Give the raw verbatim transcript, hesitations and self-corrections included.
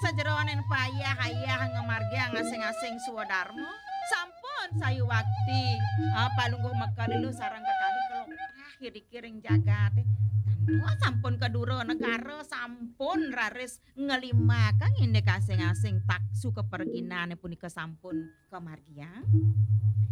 sajeroning payah hayah ngamarga ngasing-asing swadarma. Sampun sayu wakti. Ah palungguh mekalilu sareng kekali kelokrah kiri-kiring jagate. Wah sampun kedura negara sampun raris ngelimakan inde kasing-asing taksu keperginane punika sampun kemargian.